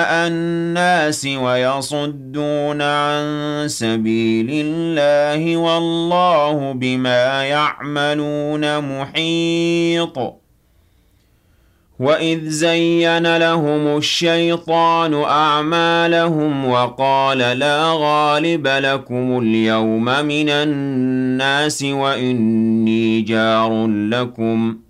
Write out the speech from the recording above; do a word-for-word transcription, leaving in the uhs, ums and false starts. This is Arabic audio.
رئاء الناس ويصدون عن سبيل الله والله بما يعملون محيط وإذ زين لهم الشيطان أعمالهم وقال لا غالب لكم اليوم من الناس وإني جار لكم